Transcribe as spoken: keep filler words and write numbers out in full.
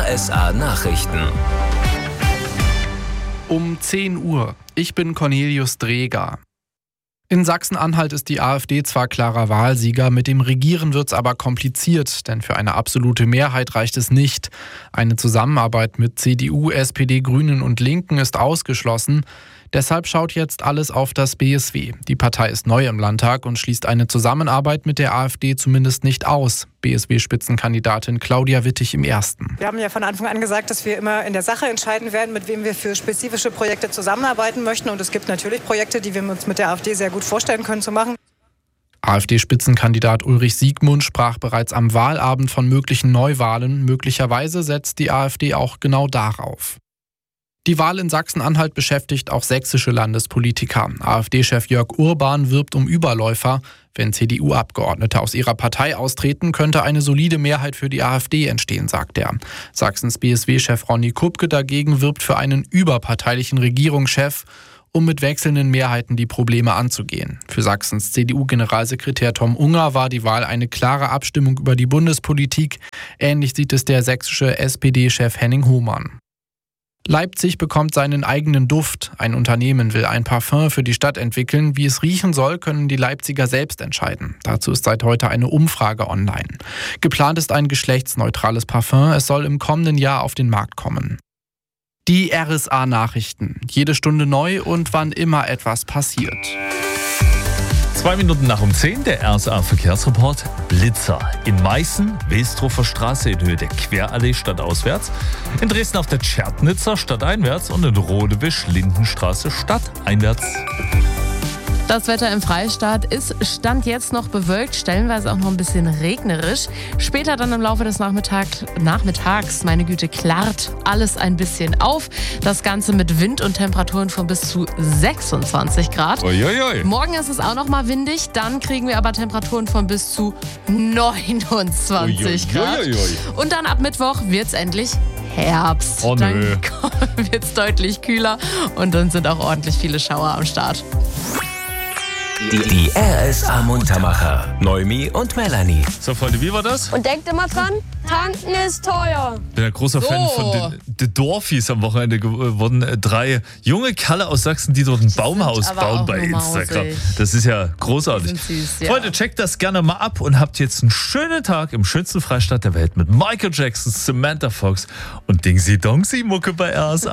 S A Nachrichten. Um zehn Uhr. Ich bin Cornelius Dreger. In Sachsen-Anhalt ist die AfD zwar klarer Wahlsieger, mit dem Regieren wird's aber kompliziert, denn für eine absolute Mehrheit reicht es nicht. Eine Zusammenarbeit mit C D U, S P D, Grünen und Linken ist ausgeschlossen. Deshalb schaut jetzt alles auf das B S W. Die Partei ist neu im Landtag und schließt eine Zusammenarbeit mit der AfD zumindest nicht aus. B S W-Spitzenkandidatin Claudia Wittig im Ersten. Wir haben ja von Anfang an gesagt, dass wir immer in der Sache entscheiden werden, mit wem wir für spezifische Projekte zusammenarbeiten möchten. Und es gibt natürlich Projekte, die wir uns mit der AfD sehr gut vorstellen können zu machen. AfD-Spitzenkandidat Ulrich Siegmund sprach bereits am Wahlabend von möglichen Neuwahlen. Möglicherweise setzt die AfD auch genau darauf. Die Wahl in Sachsen-Anhalt beschäftigt auch sächsische Landespolitiker. AfD-Chef Jörg Urban wirbt um Überläufer. Wenn C D U-Abgeordnete aus ihrer Partei austreten, könnte eine solide Mehrheit für die AfD entstehen, sagt er. Sachsens B S W-Chef Ronny Kupke dagegen wirbt für einen überparteilichen Regierungschef, um mit wechselnden Mehrheiten die Probleme anzugehen. Für Sachsens C D U-Generalsekretär Tom Unger war die Wahl eine klare Abstimmung über die Bundespolitik. Ähnlich sieht es der sächsische S P D-Chef Henning Hohmann. Leipzig bekommt seinen eigenen Duft. Ein Unternehmen will ein Parfum für die Stadt entwickeln. Wie es riechen soll, können die Leipziger selbst entscheiden. Dazu ist seit heute eine Umfrage online. Geplant ist ein geschlechtsneutrales Parfum. Es soll im kommenden Jahr auf den Markt kommen. Die R S A-Nachrichten. Jede Stunde neu und wann immer etwas passiert. Zwei Minuten nach um zehn, der R S A-Verkehrsreport. Blitzer. In Meißen, Westrofer Straße in Höhe der Querallee stadtauswärts. In Dresden auf der Tschernitzer stadteinwärts und in Rodewisch Lindenstraße stadteinwärts. Das Wetter im Freistaat ist Stand jetzt noch bewölkt, stellenweise auch noch ein bisschen regnerisch. Später dann im Laufe des Nachmittag, Nachmittags, meine Güte, klart alles ein bisschen auf. Das Ganze mit Wind und Temperaturen von bis zu sechsundzwanzig Grad. Uiuiui. Morgen ist es auch noch mal windig, dann kriegen wir aber Temperaturen von bis zu neunundzwanzig Grad. Uiuiui. Und dann ab Mittwoch wird es endlich Herbst. Oh, nö. Dann wird es deutlich kühler und dann sind auch ordentlich viele Schauer am Start. Die, die R S A Muntermacher. Noemi und Melanie. So, Freunde, wie war das? Und denkt immer dran, tanken ist teuer. Ich bin ein großer So. Fan von den The Dorfies am Wochenende geworden. Drei junge Kerle aus Sachsen, die dort ein Baumhaus aber bauen auch bei nur Instagram. mausig. Das ist ja großartig. Die sind süß, ja. Freunde, checkt das gerne mal ab und habt jetzt einen schönen Tag im schönsten Freistaat der Welt mit Michael Jackson, Samantha Fox und Dingsy Dongsy Mucke bei R S A.